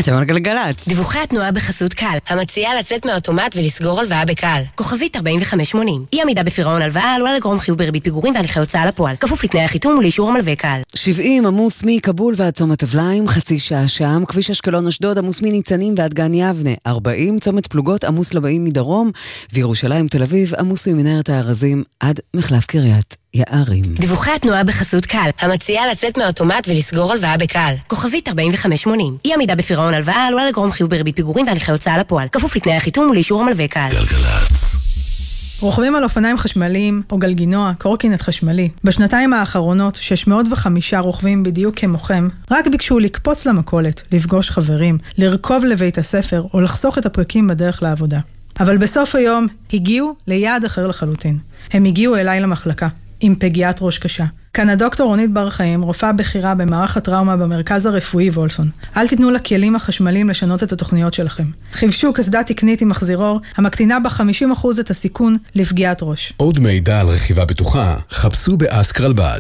אתם על גלגלצ. דיווחי התנועה בחסות קל, המציעה לצאת מהאוטומט ולסגור הלוואה בקל. כוכבית 4580. אי עמידה בפירעון הלוואה עלולה לגרום חיוב בריבית פיגורים והליכי הוצאה לפועל. כפוף לתנאי החיתום ולאישור המלווה קל. 70 עמוס מקבול ועד צומת הבליים, חצי שעה שם. כביש אשקלון אשדוד עמוס מניצנים ועד גן יבנה. 40 צומת פלוגות עמוס לבאים מדרום. וירושלים תל אביב עמוס ממנהרת הארזים עד מחלף קריית יערים. דיווחי התנועה בחסות קל, המציעה לצאת מהאוטומט ולסגור הלוואה בקל. כוכבית 4580. אי עמידה בפירעון הלוואה עלולה לגרום חיוב בריבית פיגורים והליכי הוצאה לפועל. כפוף לתנאי החיתום ולאישור המלווה קל. גלגלצ. רוכבים על אופניים חשמליים או גלגינוע, קורקינט חשמלי. בשנתיים האחרונות 605 רוכבים בדיוק כמוכם רק ביקשו לקפוץ למכולת, לפגוש חברים, לרכוב לבית הספר או לחסוך את הפרקים בדרך לעבודה. אבל בסוף היום הגיעו ליעד אחר לחלוטין. הם הגיעו אליי למחלקה עם פגיעת ראש קשה. כאן הדוקטור רונית בר חיים, רופאה בכירה במערך הטראומה במרכז הרפואי וולסון. אל תיתנו לכלים החשמליים לשנות את התוכניות שלכם. חיבשו קסדה תקנית עם מחזירור, המקטינה ב-50% את הסיכון לפגיעת ראש. עוד מידע על רכיבה בטוחה, חפשו באסקרלבד.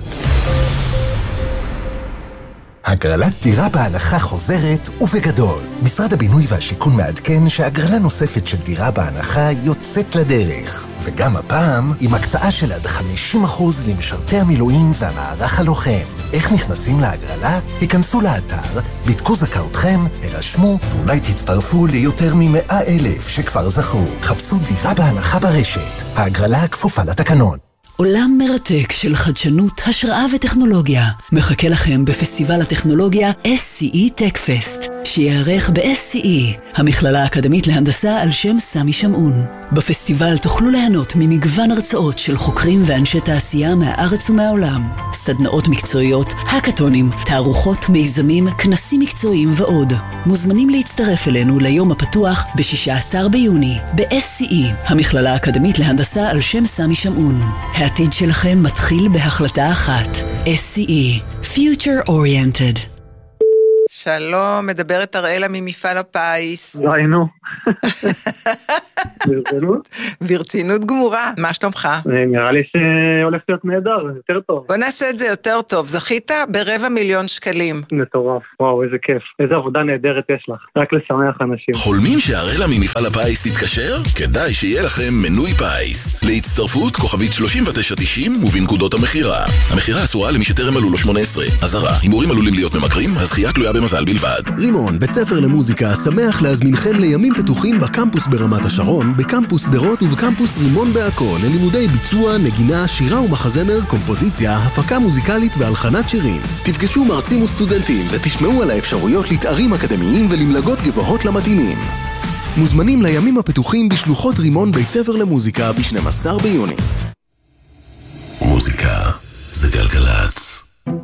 הגרלת דירה בהנחה חוזרת ובגדול. משרד הבינוי והשיכון מעדכן שהגרלה נוספת של דירה בהנחה יוצאת לדרך. וגם הפעם עם הקצאה של עד 50% למשרתי המילואים והמערך הלוחם. איך נכנסים להגרלה? היכנסו לאתר, בדקו זכאותכם, הרשמו ואולי תצטרפו ליותר מ100,000 שכבר זכו. חפשו דירה בהנחה ברשת. ההגרלה כפופה לתקנון. עולם מרתק של חדשנות, השראה וטכנולוגיה מחכה לכם בפסטיבל הטכנולוגיה SCE TechFest, שיערך ב-SCE, המכללה האקדמית להנדסה על שם סמי שמעון. בפסטיבל תוכלו ליהנות ממגוון הרצאות של חוקרים ואנשי תעשייה מהארץ ומהעולם, סדנאות מקצועיות, הקטונים, תערוכות, מיזמים, כנסים מקצועיים ועוד. מוזמנים להצטרף אלינו ליום הפתוח ב-16 ביוני ב-SCE, המכללה האקדמית להנדסה על שם סמי שמעון. העתיד שלכם מתחיל בהחלטה אחת. SCE, Future Oriented. שלום, מדברת אראלה ממפעל הפיס. ראינו. ברצינות? ברצינות גמורה, מה שלומך? נראה לי שהולך להיות נהדר, יותר טוב. בוא נעשה את זה יותר טוב, זכית ב250,000 שקלים. מטורף, וואו, איזה כיף. איזה עבודה נהדרת יש לך, רק לשמח אנשים. חולמים שאראלה ממפעל הפיס תתקשר? כדאי שיהיה לכם מנוי פיס. להצטרפות כוכבית 3990 ובנקודות המחירה. המחירה אסורה למי שטרם מלאו לו 18. אזהרה, הימורים עלולים להיות ממכרים, הזכייה תלויה במזל בלבד. רימון, בית ספר למוזיקה, שמח להזמינכם לימים פתוחים בקמפוס ברמת השרון, בקמפוס דרות ובקמפוס רימון בעכו, ללימודי ביצוע, נגינה, שירה ומחזמר, קומפוזיציה, הפקה מוזיקלית והלחנת שירים. תפגשו מרצים וסטודנטים ותשמעו על האפשרויות לתארים אקדמיים ולמלגות גבוהות למתאימים. מוזמנים לימים הפתוחים בשלוחות רימון בית ספר למוזיקה ב-12 ביוני. מוזיקה זה גלגלצ.